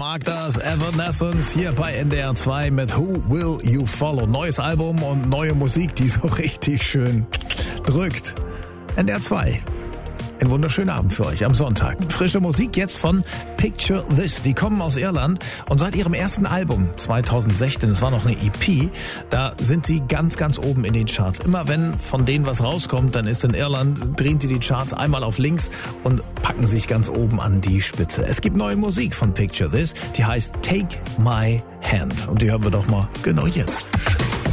mag das. Evanescence hier bei NDR 2 mit Who Will You Follow? Neues Album und neue Musik, die so richtig schön drückt. NDR 2. Ein wunderschöner Abend für euch am Sonntag. Frische Musik jetzt von Picture This. Die kommen aus Irland und seit ihrem ersten Album 2016, es war noch eine EP, da sind sie ganz, ganz oben in den Charts. Immer wenn von denen was rauskommt, dann ist in Irland, drehen sie die Charts einmal auf links und packen sich ganz oben an die Spitze. Es gibt neue Musik von Picture This, die heißt Take My Hand. Und die hören wir doch mal genau jetzt.